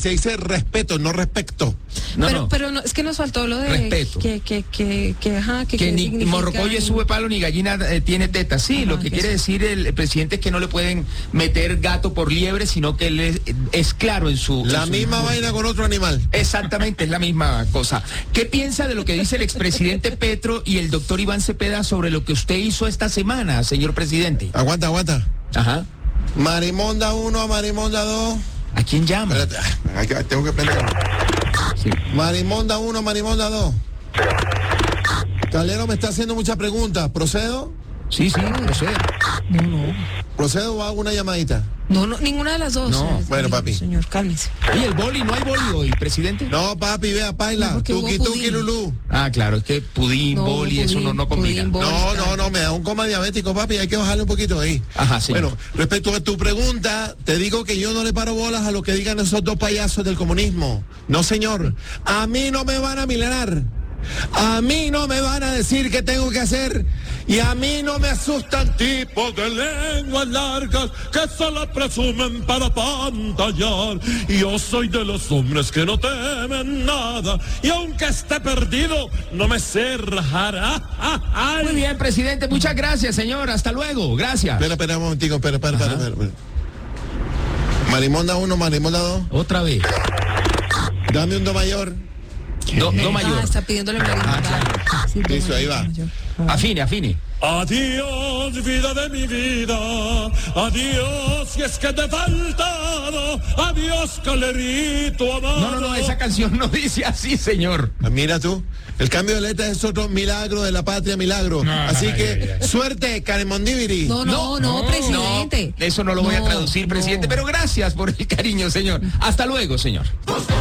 se dice respeto, no respecto. Pero no, es que nos faltó lo de respeto. Que ni morrocoye sube palo ni gallina tiene tetas. Sí, lo que quiere decir el presidente es que no le pueden meter gato por liebre, sino que él es claro en su... La misma vaina con otro animal. Exactamente, es la misma cosa. ¿Qué piensa de lo que dice el expresidente Petro y el doctor Iván Cepeda sobre lo que usted hizo esta semana, señor presidente? Aguanta. Ajá. Marimonda 1, Marimonda 2. ¿A quién llama? Espérate, tengo que prender. Sí. Marimonda 1, Marimonda 2. Calero me está haciendo muchas preguntas. ¿Procedo? Sí, procede. ¿Procedo o hago una llamadita? No, ninguna de las dos. No. Bueno, papi. Señor, cálmese. ¿Y el boli? ¿No hay boli hoy, presidente? No, papi, vea, paila. No, porque hubo Tuki, pudín. lulú. Ah, claro, es que pudín, boli, eso no combina. pudín, boli. No, me da un coma diabético, papi, hay que bajarle un poquito ahí. Ajá, señor. Bueno, respecto a tu pregunta, te digo que yo no le paro bolas a lo que digan esos dos payasos del comunismo. No, señor, a mí no me van a milenar. A mí no me van a decir qué tengo que hacer y a mí no me asustan tipos de lenguas largas que solo presumen para pantallar. Yo soy de los hombres que no temen nada y aunque esté perdido no me sé rajar. Muy bien, presidente, muchas gracias, señor. Hasta luego, gracias. Espera un momentico, espera. Marimonda 1, Marimonda 2. Otra vez. Dame un do mayor. Do mayor. Está pidiéndole mayor. Sí, Listo, ahí va. Afine. Adiós, vida de mi vida, adiós, si es que te he faltado, adiós, calerito amado. No, esa canción no dice así, señor. Mira tú, el cambio de letra es otro milagro de la patria, milagro. Así que, suerte, Caremondibiri. No, presidente. Eso no lo voy a traducir, presidente, pero gracias por el cariño, señor. Hasta luego, señor.